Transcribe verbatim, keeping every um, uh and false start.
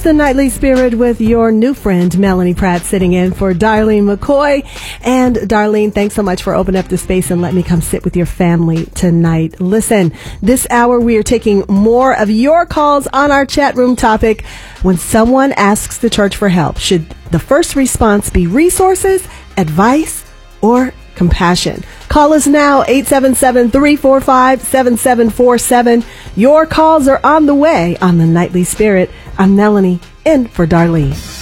the Nightly Spirit with your new friend, Melanie Pratt, sitting in for Darlene McCoy. And Darlene, thanks so much for opening up the space and letting me come sit with your family tonight. Listen, this hour we are taking more of your calls on our chat room topic. When someone asks the church for help, should the first response be resources, advice, or compassion? Call us now, eight seven seven, three four five, seven seven four seven. Your calls are on the way on the Nightly Spirit. I'm Melanie, in for Darlene.